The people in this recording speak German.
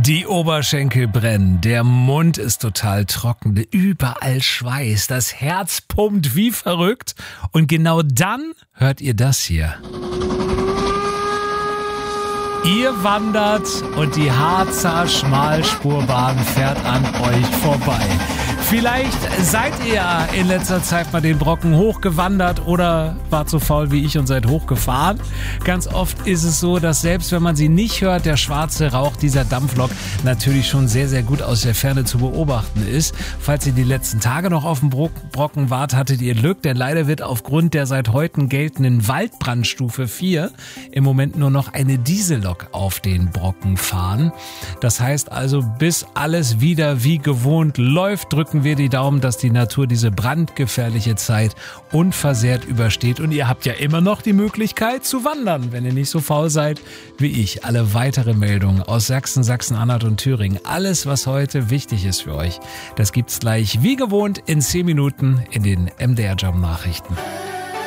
Die Oberschenkel brennen, der Mund ist total trocken, überall Schweiß, das Herz pumpt wie verrückt und genau dann hört ihr das hier. Ihr wandert und die Harzer Schmalspurbahn fährt an euch vorbei. Vielleicht seid ihr in letzter Zeit mal den Brocken hochgewandert oder wart so faul wie ich und seid hochgefahren. Ganz oft ist es so, dass selbst wenn man sie nicht hört, der schwarze Rauch dieser Dampflok natürlich schon sehr, sehr gut aus der Ferne zu beobachten ist. Falls ihr die letzten Tage noch auf dem Brocken wart, hattet ihr Glück, denn leider wird aufgrund der seit heute geltenden Waldbrandstufe 4 im Moment nur noch eine Diesellok auf den Brocken fahren. Das heißt also, bis alles wieder wie gewohnt läuft, drücken wir die Daumen, dass die Natur diese brandgefährliche Zeit unversehrt übersteht. Und ihr habt ja immer noch die Möglichkeit zu wandern, wenn ihr nicht so faul seid wie ich. Alle weitere Meldungen aus Sachsen, Sachsen-Anhalt und Thüringen, alles, was heute wichtig ist für euch, das gibt's gleich wie gewohnt in 10 Minuten in den MDR Jump Nachrichten.